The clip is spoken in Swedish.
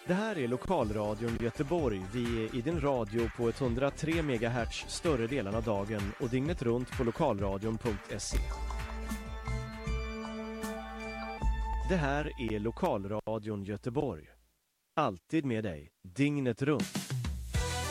Det här är Lokalradion Göteborg. Vi är i din radio på 103 MHz större delen av dagen och dygnet runt på lokalradion.se. Det här är Lokalradion Göteborg. Alltid med dig, dygnet runt.